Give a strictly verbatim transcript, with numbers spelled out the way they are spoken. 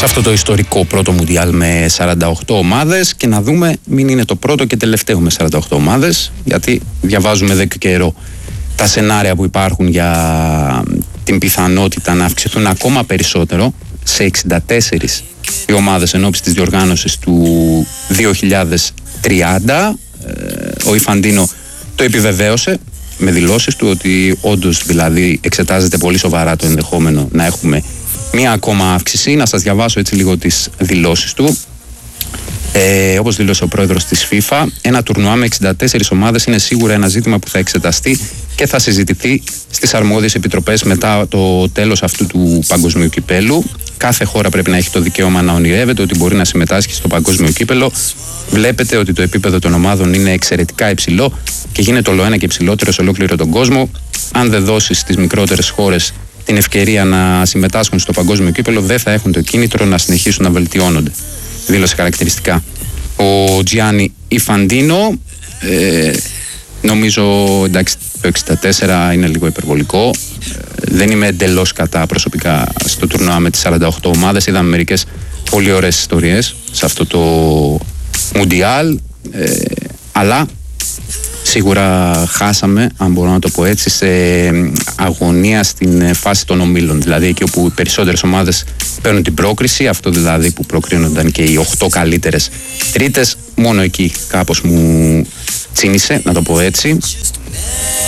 σε αυτό το ιστορικό πρώτο Μουντιάλ με σαράντα οκτώ ομάδες, και να δούμε μην είναι το πρώτο και τελευταίο με σαράντα οκτώ ομάδες, γιατί διαβάζουμε εδώ και καιρό τα σενάρια που υπάρχουν για την πιθανότητα να αυξηθούν ακόμα περισσότερο σε εξήντα τέσσερις οι ομάδες εν ώψη της διοργάνωσης του δύο χιλιάδες τριάντα. Ο Ιφαντίνο το επιβεβαίωσε με δηλώσεις του ότι όντως δηλαδή εξετάζεται πολύ σοβαρά το ενδεχόμενο να έχουμε μία ακόμα αύξηση. Να σας διαβάσω έτσι λίγο τις δηλώσεις του. Ε, όπως δήλωσε ο πρόεδρος της FIFA, ένα τουρνουά με εξήντα τέσσερις ομάδες είναι σίγουρα ένα ζήτημα που θα εξεταστεί και θα συζητηθεί στις αρμόδιες επιτροπές μετά το τέλος αυτού του παγκοσμίου κυπέλου. Κάθε χώρα πρέπει να έχει το δικαίωμα να ονειρεύεται ότι μπορεί να συμμετάσχει στο παγκόσμιο κύπελο. Βλέπετε ότι το επίπεδο των ομάδων είναι εξαιρετικά υψηλό και γίνεται ολοένα και υψηλότερο σε ολόκληρο τον κόσμο. Αν δεν δώσει στις μικρότερες χώρες την ευκαιρία να συμμετάσχουν στο παγκόσμιο κύπελο, δεν θα έχουν το κίνητρο να συνεχίσουν να βελτιώνονται. Δήλωσε χαρακτηριστικά ο Τζιάννη Ιφαντίνο. Ε, νομίζω εντάξει, το εξήντα τέσσερα είναι λίγο υπερβολικό. Ε, δεν είμαι εντελώς κατά προσωπικά στο τουρνουά με τις σαράντα οκτώ ομάδες. Είδαμε μερικές πολύ ωραίες ιστορίες σε αυτό το Μουντιάλ. Ε, αλλά σίγουρα χάσαμε, αν μπορώ να το πω έτσι, σε αγωνία στην φάση των ομίλων. Δηλαδή εκεί όπου οι περισσότερες ομάδες παίρνουν την πρόκριση, αυτό δηλαδή που προκρίνονταν και οι οκτώ καλύτερες τρίτες, μόνο εκεί κάπως μου τσίνησε, να το πω έτσι.